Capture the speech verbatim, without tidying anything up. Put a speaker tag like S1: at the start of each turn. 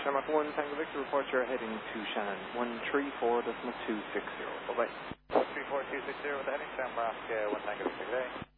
S1: Shamrock one, Tango Victor, report you're heading to Shannon, one three four two six zero. Bye-bye.
S2: one three four two six zero with the heading, Shamrock uh, one Tango Victor, good day.